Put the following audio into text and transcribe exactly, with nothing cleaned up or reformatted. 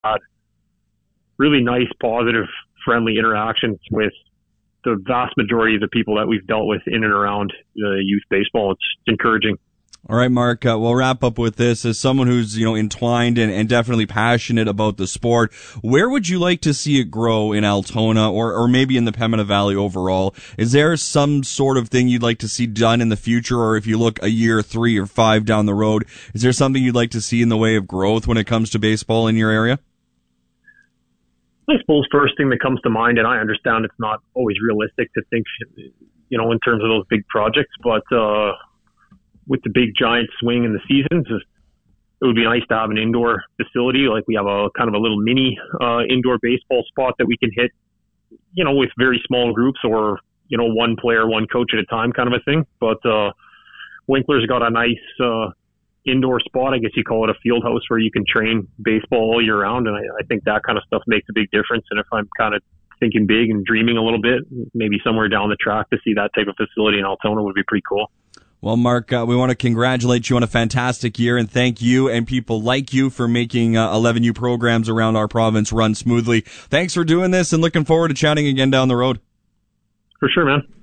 had really nice, positive, friendly interactions with the vast majority of the people that we've dealt with in and around uh, youth baseball. It's encouraging. All right, Mark, uh, we'll wrap up with this. As someone who's, you know, entwined and, and definitely passionate about the sport, where would you like to see it grow in Altona or, or maybe in the Pembina Valley overall? Is there some sort of thing you'd like to see done in the future, or if you look a year, three, or five down the road, is there something you'd like to see in the way of growth when it comes to baseball in your area? I suppose first thing that comes to mind, and I understand it's not always realistic to think, you know, in terms of those big projects, but uh, with the big giant swing in the seasons, it would be nice to have an indoor facility. Like we have a kind of a little mini uh, indoor baseball spot that we can hit, you know, with very small groups or, you know, one player, one coach at a time kind of a thing. But uh, Winkler's got a nice uh, indoor spot. I guess you call it a field house where you can train baseball all year round. And I, I think that kind of stuff makes a big difference. And if I'm kind of thinking big and dreaming a little bit, maybe somewhere down the track to see that type of facility in Altona would be pretty cool. Well, Mark, uh, we want to congratulate you on a fantastic year and thank you and people like you for making uh, eleven U programs around our province run smoothly. Thanks for doing this and looking forward to chatting again down the road. For sure, man.